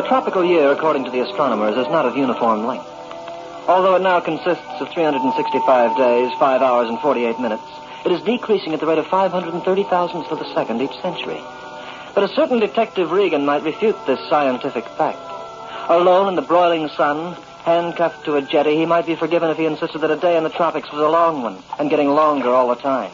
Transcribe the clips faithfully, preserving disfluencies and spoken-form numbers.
The tropical year, according to the astronomers, is not of uniform length. Although it now consists of three hundred sixty-five days, five hours, and forty-eight minutes, it is decreasing at the rate of five hundred thirty thousandths of a second each century. But a certain Detective Regan might refute this scientific fact. Alone in the broiling sun, handcuffed to a jetty, he might be forgiven if he insisted that a day in the tropics was a long one, and getting longer all the time.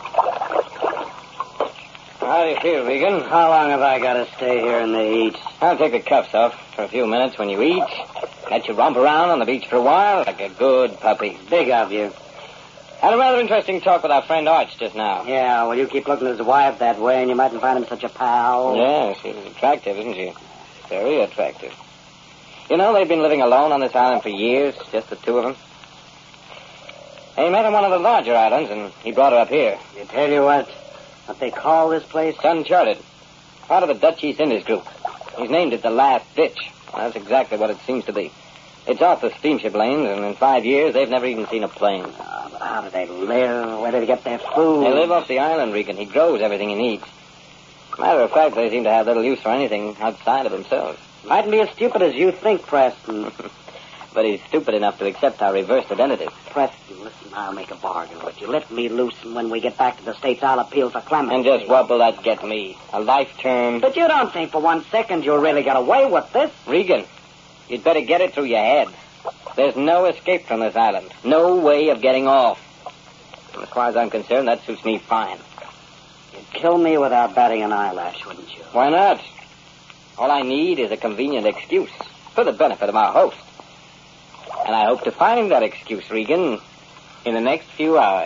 How do you feel, Regan? How long have I got to stay here in the heat? I'll take the cuffs off for a few minutes when you eat. Let you romp around on the beach for a while like a good puppy. Big of you. Had a rather interesting talk with our friend Arch just now. Yeah, well, you keep looking at his wife that way, and you mightn't find him such a pal. Yes, she's attractive, isn't she? Very attractive. You know, they've been living alone on this island for years, just the two of them. He met on one of the larger islands, and he brought her up here. You tell you what, what they call this place? It's uncharted. Part of the Dutch East Indies group. He's named it the Last Ditch. Well, that's exactly what it seems to be. It's off the steamship lanes, and in five years, they've never even seen a plane. Uh, but how do they live? Where do they get their food? They live off the island, Regan. He grows everything he needs. Matter of fact, they seem to have little use for anything outside of themselves. Mightn't be as stupid as you think, Preston. But he's stupid enough to accept our reversed identity. Preston, listen, I'll make a bargain with you. Let me loose, and when we get back to the States, I'll appeal for clemency. And just what will that get me? A life term? But you don't think for one second you'll really get away with this? Regan, you'd better get it through your head. There's no escape from this island. No way of getting off. And as far as I'm concerned, that suits me fine. You'd kill me without batting an eyelash, wouldn't you? Why not? All I need is a convenient excuse for the benefit of our host. And I hope to find that excuse, Regan, in the next few hours.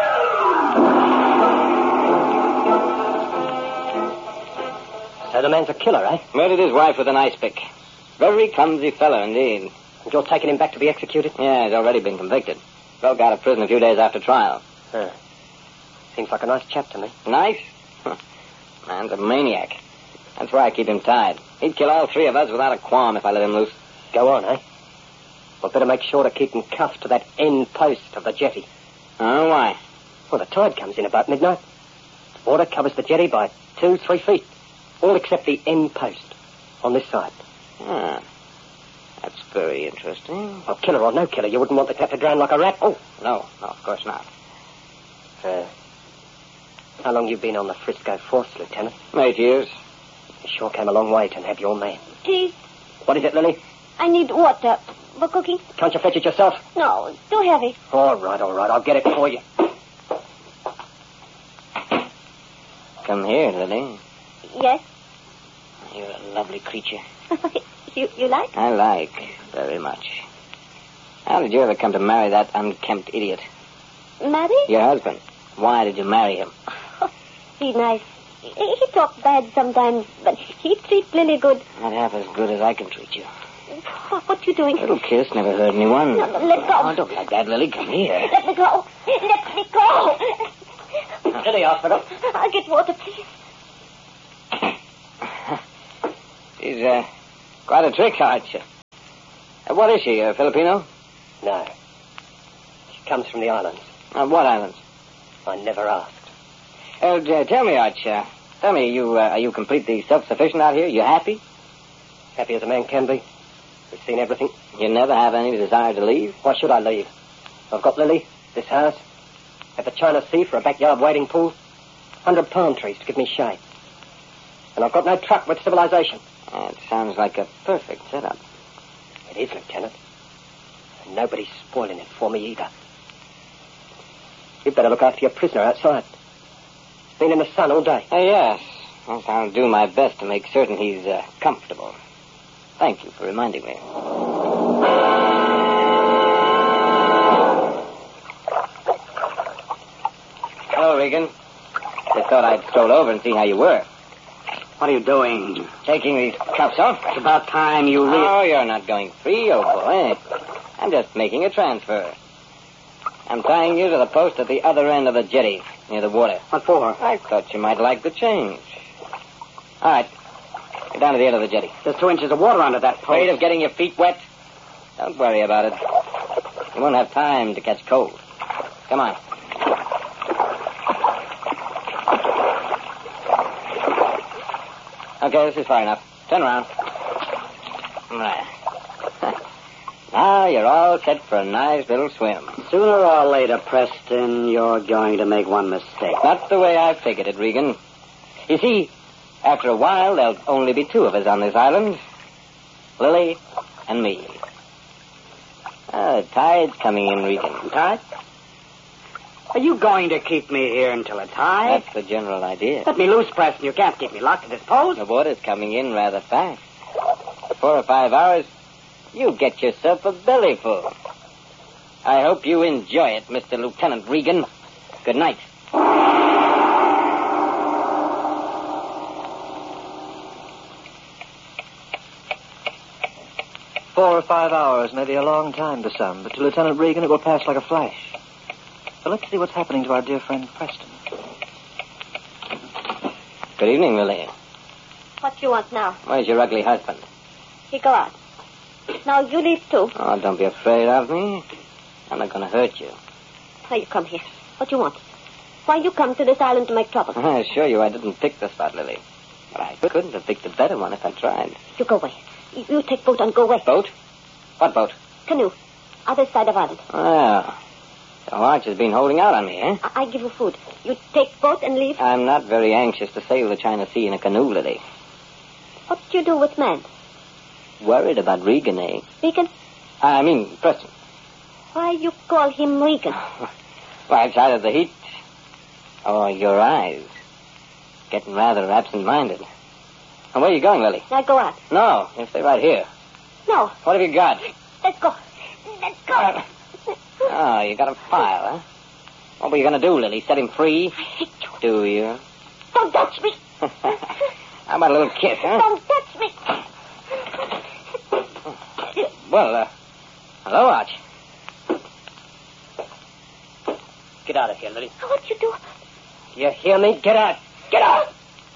So the man's a killer, eh? Murdered his wife with an ice pick. Very clumsy fellow, indeed. And you're taking him back to be executed? Yeah, he's already been convicted. Broke out of prison a few days after trial. Huh. Seems like a nice chap to me. Nice? Man's a maniac. That's why I keep him tied. He'd kill all three of us without a qualm if I let him loose. Go on, eh? We'll better make sure to keep him cuffed to that end post of the jetty. Oh, why? Well, the tide comes in about midnight. The water covers the jetty by two, three feet. All except the end post on this side. Ah, that's very interesting. Well, killer or no killer, you wouldn't want the cat to drown like a rat. Oh, no, no, of course not. Uh, how long you been on the Frisco Force, Lieutenant? Eight years. You sure came a long way to have your man. Please, What is it, Lily? I need water for cooking. Can't you fetch it yourself? No, it's too heavy. All right, all right, I'll get it for you. Come here, Lily. Yes? You're a lovely creature. you you like? I like very much. How did you ever come to marry that unkempt idiot? Marry? Your husband. Why did you marry him? He's nice. He, he talks bad sometimes, but he treats Lily good. Not half as good as I can treat you. What, what you doing? A little kiss never hurt anyone. No, no, let go. Oh, don't like that, Lily. Come here. Let me go. Let me go. To the hospital. I'll get water, please. She's uh, quite a trick, aren't she? Uh, what is she, a Filipino? No. She comes from the islands. Uh, what islands? I never asked. Uh, uh, tell me, Arch, uh, tell me, you, uh, are you completely self-sufficient out here? You happy? Happy as a man can be. We've seen everything. You never have any desire to leave? Why should I leave? I've got Lily, this house, at the China Sea for a backyard wading pool, hundred palm trees to give me shade. And I've got no truck with civilization. Uh, it sounds like a perfect setup. It is, Lieutenant. And nobody's spoiling it for me either. You'd better look after your prisoner outside. He's been in the sun all day. Uh, yes. Yes, I'll do my best to make certain he's uh, comfortable. Thank you for reminding me. Hello, Regan. Just thought I'd stroll over and see how you were. What are you doing? Taking these cuffs off? It's about time you re- Oh, you're not going free, old boy. I'm just making a transfer. I'm tying you to the post at the other end of the jetty, near the water. What for? I thought you might like the change. All right. Get down to the end of the jetty. There's two inches of water under that post. Afraid of getting your feet wet? Don't worry about it. You won't have time to catch cold. Come on. Okay, this is far enough. Turn around. Right. Now you're all set for a nice little swim. Sooner or later, Preston, you're going to make one mistake. Not the way I figured it, Regan. You see, after a while, there'll only be two of us on this island. Lily and me. Ah, the tide's coming in, Regan. Tide? Are you going to keep me here until it's high? That's the general idea. Let me loose, Preston. You can't keep me locked in this pose. The water's coming in rather fast. Four or five hours, you get yourself a bellyful. I hope you enjoy it, Mister Lieutenant Regan. Good night. Four or five hours may be a long time to some, but to Lieutenant Regan it will pass like a flash. But let's see what's happening to our dear friend Preston. Good evening, Lily. What do you want now? Where's your ugly husband? He go out. Now you leave too. Oh, don't be afraid of me. I'm not going to hurt you. Why you come here? What you want? Why you come to this island to make trouble? I assure you I didn't pick the spot, Lily. But I couldn't have picked a better one if I tried. You go away. You, you take boat and go away. Boat? What boat? Canoe. Other side of island. Oh. So Arch has been holding out on me, eh? I, I give you food. You take boat and leave. I'm not very anxious to sail the China Sea in a canoe, Lily. What do you do with men? Worried about Regan, eh? Regan? I mean, Preston. Why you call him Regan? Well, it's either the heat or your eyes. Getting rather absent-minded. And where are you going, Lily? Now go out. No, you stay right here. No. What have you got? Let's go. Let's go. Oh, you got a file, huh? What were you going to do, Lily? Set him free? I hate you. Do you? Don't touch me. How about a little kiss, huh? Don't touch me. Well, uh, hello, Arch. Get out of here, Lily. What you do? You hear me? Get out. Get out!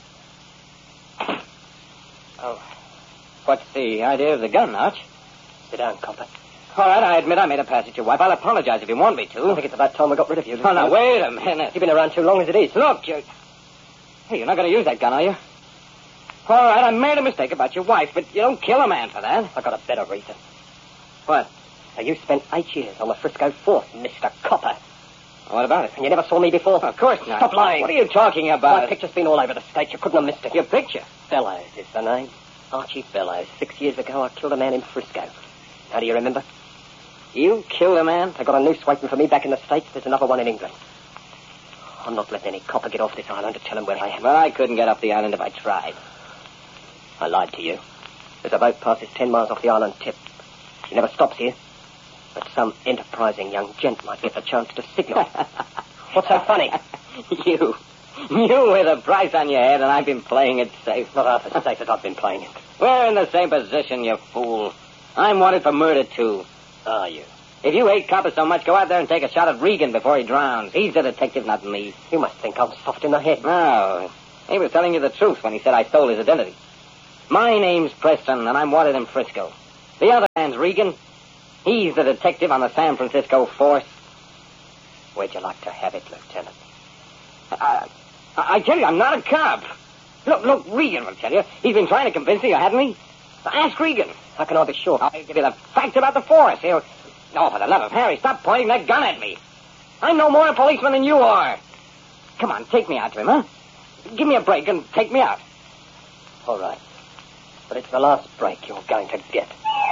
Oh, what's the idea of the gun, Arch? Sit down, copper. All right, I admit I made a pass at your wife. I'll apologize if you want me I to. think it's about time we got rid of you. Oh, now, wait a minute. You've been around too long as it is. Look, you... Hey, you're not going to use that gun, are you? All right, I made a mistake about your wife, but you don't kill a man for that. I got a better reason. What? Now, you spent eight years on the Frisco Fort, Mister Copper. What about it? And you never saw me before? Of course not. Stop lying. What are you talking about? My picture's been all over the state. You couldn't have missed it. Your picture? Bellows is the name. Archie Bellows. Six years ago, I killed a man in Frisco. How do you remember? You killed a man? They got a noose waiting for me back in the States. There's another one in England. I'm not letting any copper get off this island to tell him where I am. Well, I couldn't get off the island if I tried. I lied to you. There's a boat passes ten miles off the island tip. She never stops here. But some enterprising young gent might get the chance to signal. What's so funny? You. You with a price on your head, and I've been playing it safe. Not half as safe as I've been playing it. We're in the same position, you fool. I'm wanted for murder, too. Are you? If you hate Copper so much, go out there and take a shot at Regan before he drowns. He's the detective, not me. You must think I'm soft in the head. No. He was telling you the truth when he said I stole his identity. My name's Preston, and I'm wanted in Frisco. The other man's Regan. He's the detective on the San Francisco force. Where'd you like to have it, Lieutenant? I, I, I tell you, I'm not a cop. Look, look, Regan will tell you. He's been trying to convince you, hasn't he? Ask Regan. How can I be sure? I'll give you the facts about the force. He'll... Oh, for the love of Harry, stop pointing that gun at me. I'm no more a policeman than you are. Come on, take me out to him, huh? Give me a break and take me out. All right. But it's the last break you're going to get.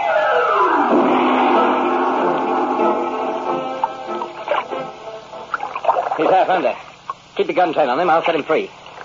He's half under. Keep the gun trail on him. I'll set him free.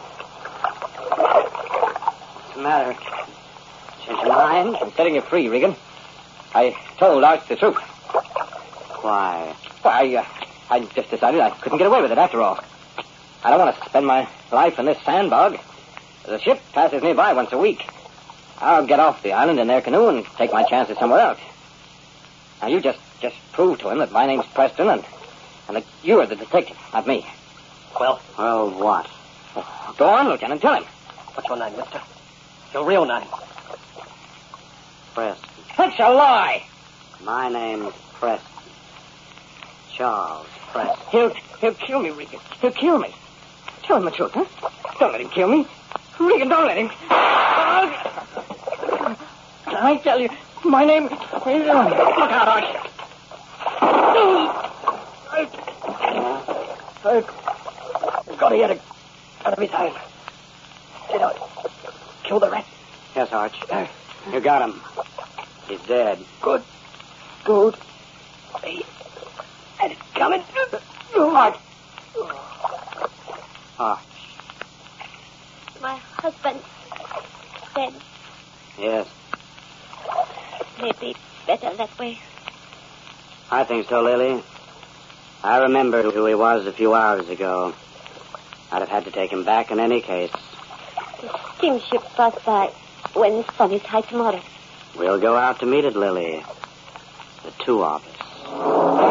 What's the matter? Change your mind? I'm setting you free, Regan. I told Arch the truth. Why? Why, uh, I just decided I couldn't get away with it after all. I don't want to spend my life in this sandbog. The ship passes nearby once a week. I'll get off the island in their canoe and take my chances somewhere else. Now, you just, just prove to him that my name's Preston and, and that you're the detective, not me. Well? Well, what? Go on, Lieutenant, tell him. What's your name, mister? Your real name? Preston. That's a lie. My name's Preston. Charles Preston. He'll, he'll kill me, Regan. He'll kill me. Tell him the truth, huh? Don't let him kill me. Regan, don't let him. I tell you, My name... Look out, Archie. I've, I've got to get it out of his hand. Did I kill the rat? Yes, Arch. You got him. He's dead. Good. Good. He had it coming. Arch. Arch. My husband dead. Yes. Maybe better that way. I think so, Lily. I remember who he was a few hours ago. I'd have had to take him back in any case. The steamship passed by when the sun is high tomorrow. We'll go out to meet it, Lily. The two of us.